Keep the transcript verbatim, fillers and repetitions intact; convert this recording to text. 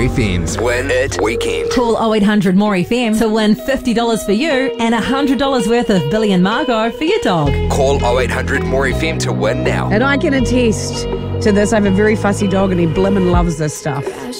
F M's Win It Weekend. Call oh eight hundred more F M to win fifty dollars for you and one hundred dollars worth of Billy and Margot for your dog. Call oh eight hundred more F M to win now. And I can attest to this. I have a very fussy dog and he blimmin' loves this stuff.